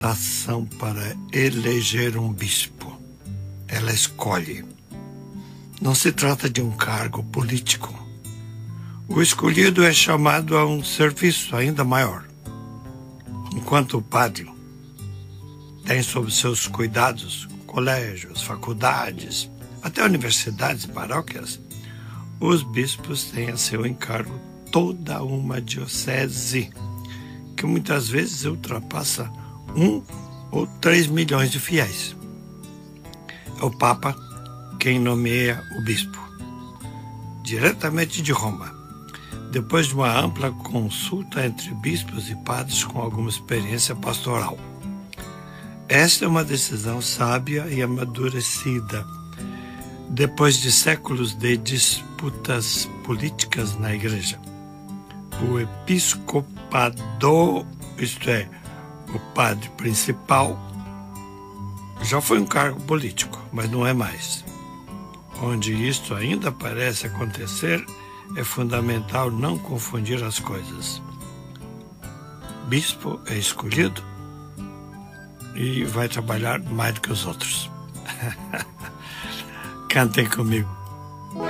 Ação para eleger um bispo. Ela escolhe. Não se trata de um cargo político. O escolhido é chamado a um serviço ainda maior. Enquanto o padre tem sob seus cuidados colégios, faculdades, até universidades e paróquias, os bispos têm a seu encargo toda uma diocese, que muitas vezes ultrapassa 1 ou 3 milhões de fiéis. É o Papa quem nomeia o bispo, diretamente de Roma, depois de uma ampla consulta entre bispos e padres com alguma experiência pastoral. Esta é uma decisão sábia e amadurecida, depois de séculos de disputas políticas na Igreja. O episcopado, isto é, o padre principal, já foi um cargo político, mas não é mais. Onde isto ainda parece acontecer, é fundamental não confundir as coisas. Bispo é escolhido e vai trabalhar mais do que os outros. Cantem comigo.